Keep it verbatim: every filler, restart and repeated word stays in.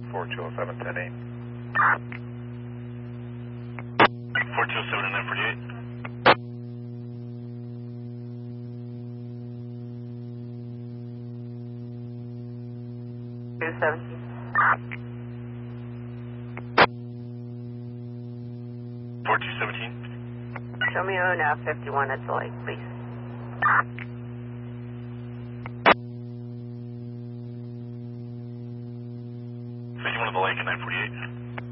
four two oh seven, ten eight. four two oh seven and nine forty-eight. two seventeen. four two seventeen. Show me O now fifty-one at the lake, please. fifty-one at the lake at nine forty-eight.